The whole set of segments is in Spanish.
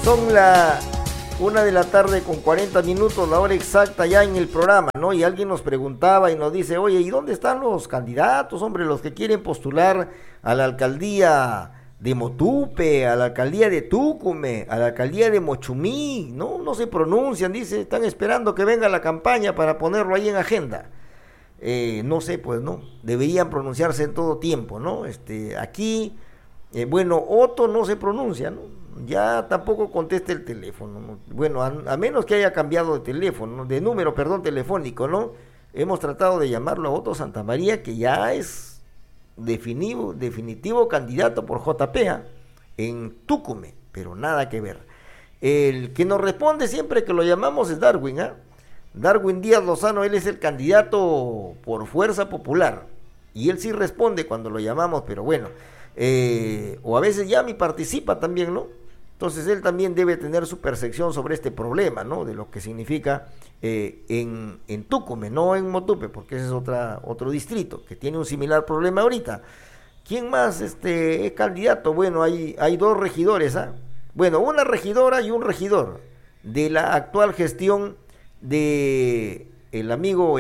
Son la 1 de la tarde con 40 minutos, la hora exacta ya en el programa, ¿no? Y alguien nos preguntaba y nos dice, oye, ¿y dónde están los candidatos, hombre, los que quieren postular a la alcaldía de Motupe, a la alcaldía de Tucumán, a la alcaldía de Mochumí? No se pronuncian, dice, están esperando que venga la campaña para ponerlo ahí en agenda. No sé, pues no, deberían pronunciarse en todo tiempo, ¿no? Aquí, bueno, Otto no se pronuncia, ¿no? Ya tampoco contesta el teléfono, ¿no? Bueno, a menos que haya cambiado de teléfono, ¿no? De número, perdón, telefónico, ¿no? Hemos tratado de llamarlo a Otto Santamaría, que ya es definitivo candidato por JP en Tucumán, pero nada que ver. El que nos responde siempre que lo llamamos es Darwin, Darwin Díaz Lozano, él es el candidato por Fuerza Popular, y él sí responde cuando lo llamamos, pero bueno, o a veces llama y participa también, ¿no? Entonces él también debe tener su percepción sobre este problema, ¿no? De lo que significa en Tucumán, no en Motupe, porque ese es otro distrito que tiene un similar problema ahorita. ¿Quién más es candidato? Bueno, hay dos regidores, Bueno, una regidora y un regidor de la actual gestión de el amigo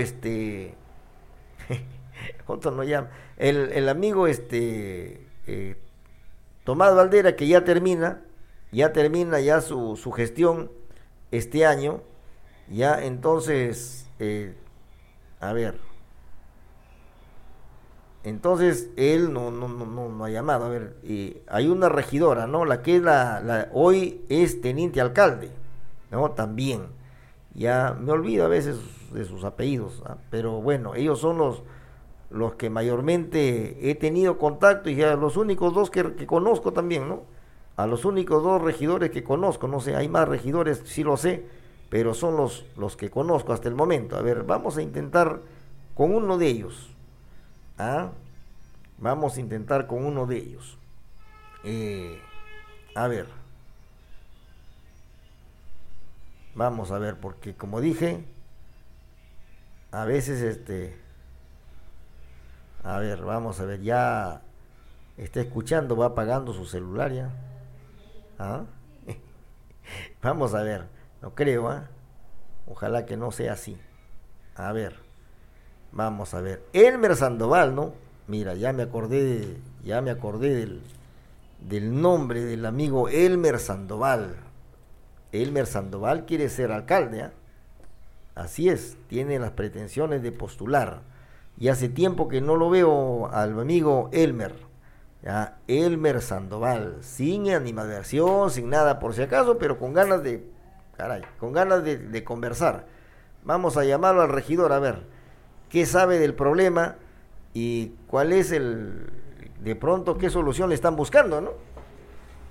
otro no llama, el amigo Tomás Valdera, que ya termina ya su gestión este año, ya entonces, a ver, entonces él no ha llamado, a ver, hay una regidora, ¿no? La que es hoy es teniente alcalde, ¿no? También, ya me olvido a veces de sus apellidos, pero bueno, ellos son los que mayormente he tenido contacto y ya los únicos dos que conozco también, ¿no? A los únicos dos regidores que conozco, no sé, hay más regidores, sí lo sé, pero son los que conozco hasta el momento. A ver, vamos a intentar con uno de ellos. Vamos a intentar con uno de ellos. A ver. Vamos a ver, porque como dije, a veces a ver, vamos a ver, ya está escuchando, va apagando su celular ya. Vamos a ver, no creo, ojalá que no sea así. A ver, vamos a ver. Elmer Sandoval, ¿no? Mira, ya me acordé del nombre del amigo Elmer Sandoval. Elmer Sandoval quiere ser alcalde, Así es, tiene las pretensiones de postular. Y hace tiempo que no lo veo al amigo Elmer. Elmer Sandoval, sin animadversión, sin nada por si acaso, pero con ganas de conversar. Vamos a llamarlo al regidor a ver qué sabe del problema y cuál es de pronto qué solución le están buscando, ¿no?